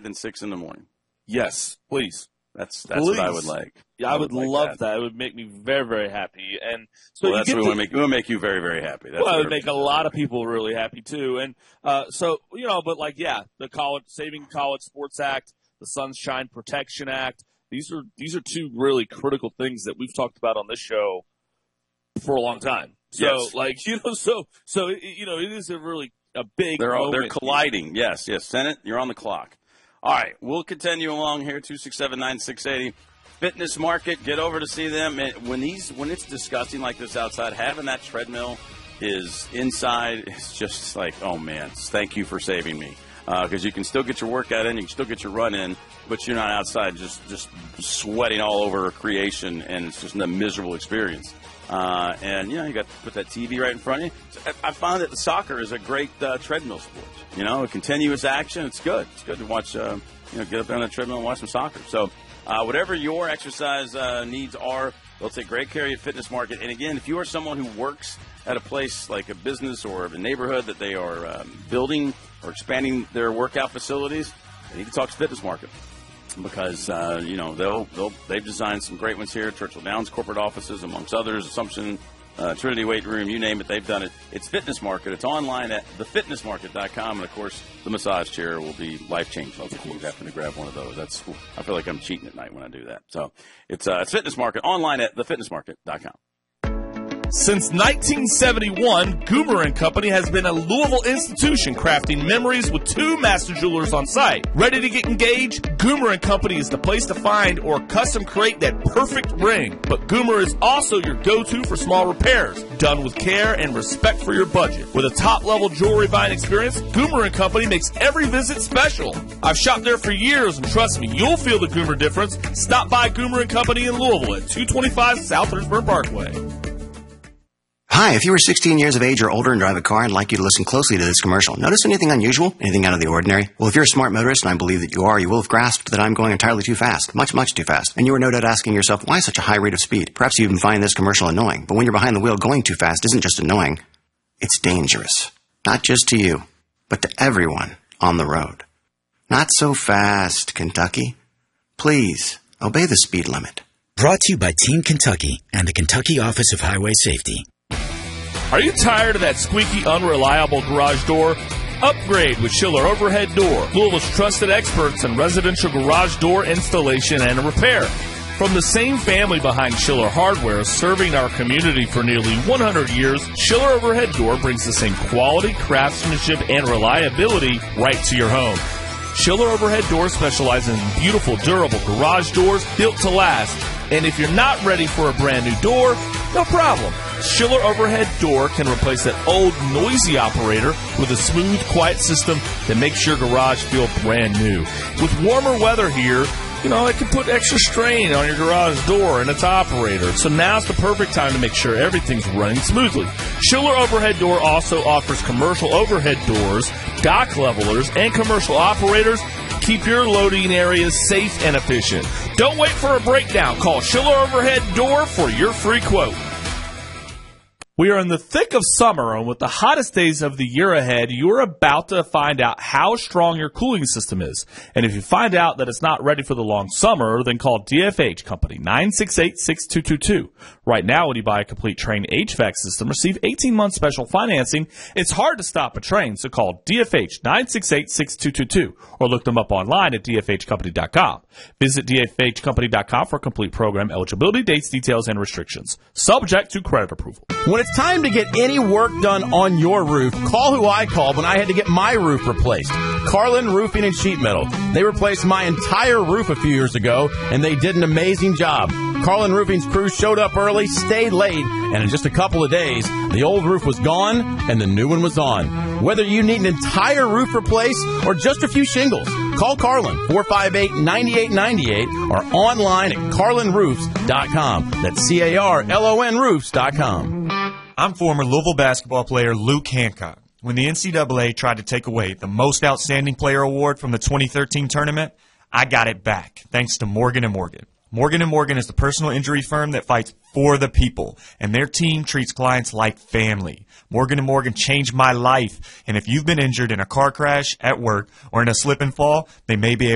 than 6 in the morning. Yes, please. That's what I would like. Yeah, I would love that. It would make me very, very happy. And so that's what we want to make you very, very happy. That's it would make a lot of people really happy too. And but the Saving College Sports Act, the Sunshine Protection Act, these are two really critical things that we've talked about on this show for a long time. So it is a big. They're colliding. Yes. Senate, you're on the clock. All right, we'll continue along here. 267-9680. Fitness Market, get over to see them. When it's disgusting like this outside, having that treadmill is inside. It's just like, oh man, thank you for saving me. Because you can still get your workout in, you can still get your run in, but you're not outside just sweating all over creation, and it's just a miserable experience. You got to put that TV right in front of you. So I found that the soccer is a great treadmill sport. A continuous action. It's good. It's good to watch. Get up on the treadmill and watch some soccer. So, whatever your exercise needs are, they'll take great care of you at Fitness Market. And again, if you are someone who works at a place like a business or a neighborhood that they are building or expanding their workout facilities, they need to talk to Fitness Market. Because they've designed some great ones here. Churchill Downs corporate offices, amongst others, Assumption, Trinity Weight Room, you name it, they've done it. It's Fitness Market. It's online at thefitnessmarket.com, and of course, the massage chair will be life changing. If you happen to grab one of those, I feel like I'm cheating at night when I do that. So it's Fitness Market online at thefitnessmarket.com. Since 1971, Goomer & Company has been a Louisville institution crafting memories with 2 master jewelers on site. Ready to get engaged? Goomer & Company is the place to find or custom create that perfect ring. But Goomer is also your go-to for small repairs, done with care and respect for your budget. With a top-level jewelry buying experience, Goomer & Company makes every visit special. I've shopped there for years, and trust me, you'll feel the Goomer difference. Stop by Goomer & Company in Louisville at 225 South Hurstburn Parkway. Hi, if you are 16 years of age or older and drive a car, I'd like you to listen closely to this commercial. Notice anything unusual? Anything out of the ordinary? Well, if you're a smart motorist, and I believe that you are, you will have grasped that I'm going entirely too fast. Much, much too fast. And you are no doubt asking yourself, why such a high rate of speed? Perhaps you even find this commercial annoying. But when you're behind the wheel, going too fast isn't just annoying. It's dangerous. Not just to you, but to everyone on the road. Not so fast, Kentucky. Please, obey the speed limit. Brought to you by Team Kentucky and the Kentucky Office of Highway Safety. Are you tired of that squeaky, unreliable garage door? Upgrade with Schiller Overhead Door, Louisville's trusted experts in residential garage door installation and repair. From the same family behind Schiller Hardware, serving our community for nearly 100 years, Schiller Overhead Door brings the same quality, craftsmanship, and reliability right to your home. Schiller Overhead Door specializes in beautiful, durable garage doors built to last. And if you're not ready for a brand new door, no problem. Schiller Overhead Door can replace that old, noisy operator with a smooth, quiet system that makes your garage feel brand new. With warmer weather here, it can put extra strain on your garage door and its operator. So now's the perfect time to make sure everything's running smoothly. Schiller Overhead Door also offers commercial overhead doors, dock levelers, and commercial operators. Keep your loading areas safe and efficient. Don't wait for a breakdown. Call Schiller Overhead Door for your free quote. We are in the thick of summer, and with the hottest days of the year ahead, you're about to find out how strong your cooling system is. And if you find out that it's not ready for the long summer, then call DFH Company, 968-6222. Right now, when you buy a complete Trane HVAC system, receive 18-month special financing. It's hard to stop a train, so call DFH, 968-6222, or look them up online at dfhcompany.com. Visit dfhcompany.com for complete program eligibility, dates, details, and restrictions. Subject to credit approval. When it's time to get any work done on your roof, call who I called when I had to get my roof replaced. Carlin Roofing and Sheet Metal. They replaced my entire roof a few years ago, and they did an amazing job. Carlin Roofing's crew showed up early, stayed late, and in just a couple of days, the old roof was gone and the new one was on. Whether you need an entire roof replaced or just a few shingles, call Carlin, 458-9898, or online at carlinroofs.com. That's CARLON roofs.com. I'm former Louisville basketball player Luke Hancock. When the NCAA tried to take away the Most Outstanding Player Award from the 2013 tournament, I got it back, thanks to Morgan & Morgan. Morgan & Morgan is the personal injury firm that fights for the people, and their team treats clients like family. Morgan & Morgan changed my life, and if you've been injured in a car crash, at work, or in a slip and fall, they may be able